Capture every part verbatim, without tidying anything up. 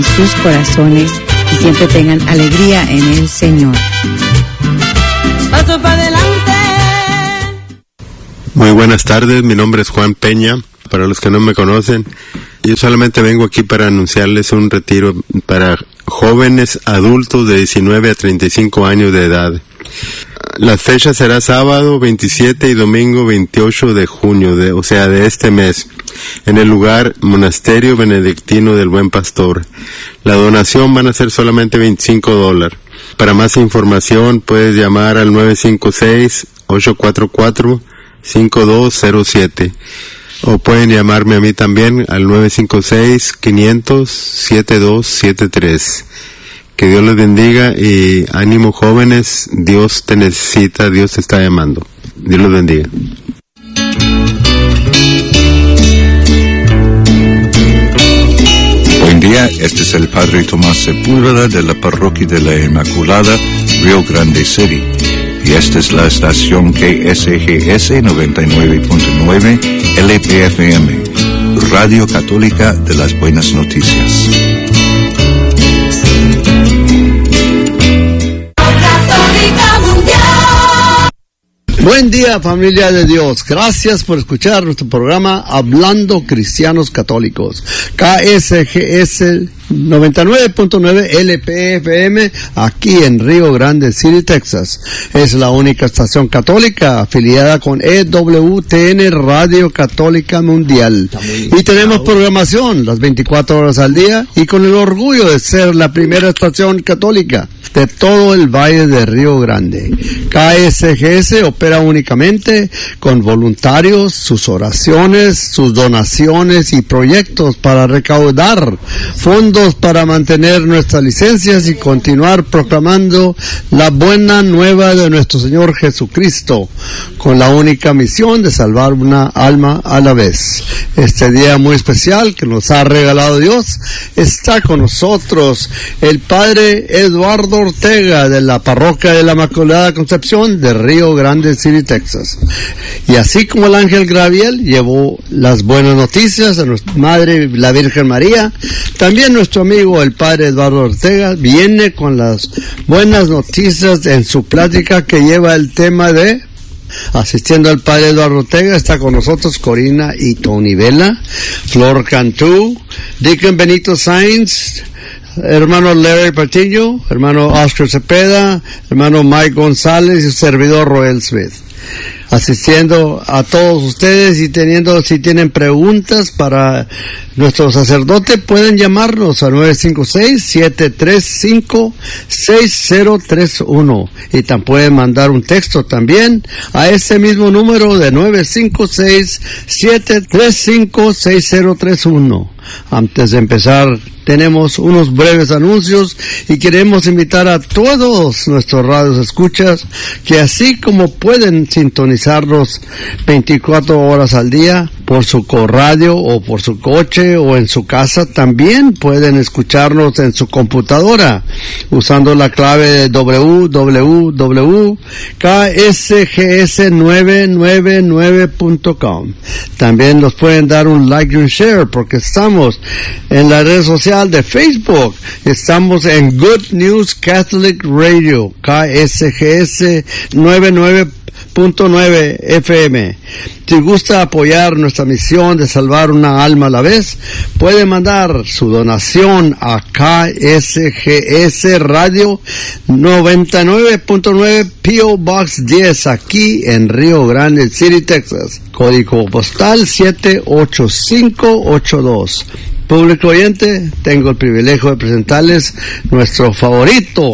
sus corazones y siempre tengan alegría en el Señor. Paso para adelante. Muy buenas tardes, mi nombre es Juan Peña. Para los que no me conocen, yo solamente vengo aquí para anunciarles un retiro para jóvenes adultos de diecinueve a treinta y cinco años de edad. Las fechas será sábado veintisiete y domingo veintiocho de junio, de, o sea, de este mes, en el lugar Monasterio Benedictino del Buen Pastor. La donación van a ser solamente veinticinco dólares. Para más información puedes llamar al nueve cinco seis, ocho cuatro cuatro, cinco dos cero siete o pueden llamarme a mí también al nueve cinco seis, quinientos, setenta y dos setenta y tres. Que Dios les bendiga y ánimo jóvenes, Dios te necesita, Dios te está llamando. Dios los bendiga. Buen día, este es el Padre Tomás Sepúlveda de la Parroquia de la Inmaculada, Rio Grande City. Y esta es la estación K S G S noventa y nueve punto nueve L P F M, Radio Católica de las Buenas Noticias. Buen día, familia de Dios. Gracias por escuchar nuestro programa Hablando Cristianos Católicos. K S G S noventa y nueve punto nueve L P F M, aquí en Rio Grande City, Texas. Es la única estación católica afiliada con E W T N Radio Católica Mundial. Y tenemos programación las veinticuatro horas al día y con el orgullo de ser la primera estación católica de todo el Valle de Río Grande. K S G S opera únicamente con voluntarios, sus oraciones, sus donaciones y proyectos para recaudar fondos para mantener nuestras licencias y continuar proclamando la buena nueva de nuestro Señor Jesucristo, con la única misión de salvar una alma a la vez. Este día muy especial que nos ha regalado Dios, está con nosotros el Padre Eduardo Ortega de la Parroquia de la Inmaculada Concepción de Rio Grande City, Texas. Y así como el ángel Gabriel llevó las buenas noticias a nuestra Madre la Virgen María, también nuestro amigo el Padre Eduardo Ortega viene con las buenas noticias en su plática que lleva el tema de... Asistiendo al Padre Eduardo Ortega está con nosotros Corina y Tony Vela, Flor Cantú, Deacon Benito Sainz, hermano Larry Patiño, hermano Oscar Cepeda, hermano Mike González y su servidor Roel Smith. Asistiendo a todos ustedes y teniendo, si tienen preguntas para nuestro sacerdote, pueden llamarnos a nueve cinco seis, siete tres cinco, seis cero tres uno y también pueden mandar un texto también a ese mismo número de nueve cinco seis, siete tres cinco, seis cero tres uno. Antes de empezar, tenemos unos breves anuncios y queremos invitar a todos nuestros radios escuchas que así como pueden sintonizarnos veinticuatro horas al día por su corradio o por su coche o en su casa, también pueden escucharnos en su computadora usando la clave de doble u doble u doble u punto k s g s novecientos noventa y nueve punto com. También nos pueden dar un like y un share porque estamos en la red social de Facebook. Estamos en Good News Catholic Radio, K S G S noventa y nueve punto nueve F M. Si gusta apoyar nuestra misión de salvar una alma a la vez, puede mandar su donación a K S G S Radio noventa y nueve punto nueve P O Box diez, aquí en Rio Grande City, Texas. Código postal siete ocho cinco ocho dos. Público oyente, tengo el privilegio de presentarles nuestro favorito,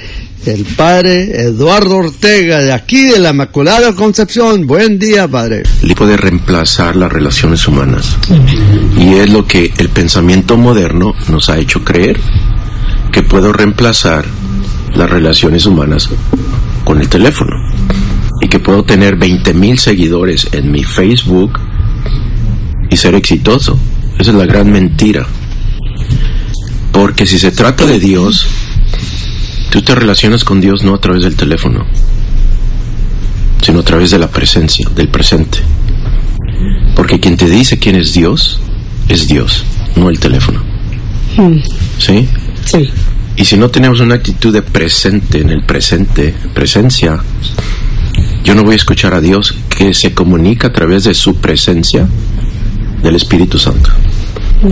el Padre Eduardo Ortega, de aquí de la Inmaculada Concepción. Buen día, Padre. Él puede reemplazar las relaciones humanas. Y es lo que el pensamiento moderno nos ha hecho creer, que puedo reemplazar las relaciones humanas con el teléfono. Y que puedo tener veinte mil seguidores en mi Facebook y ser exitoso. Esa es la gran mentira. Porque si se trata de Dios, tú te relacionas con Dios no a través del teléfono, sino a través de la presencia, del presente. Porque quien te dice quién es Dios, es Dios, no el teléfono. Mm. ¿Sí? Sí. Y si no tenemos una actitud de presente, en el presente, presencia, yo no voy a escuchar a Dios, que se comunica a través de su presencia, del Espíritu Santo.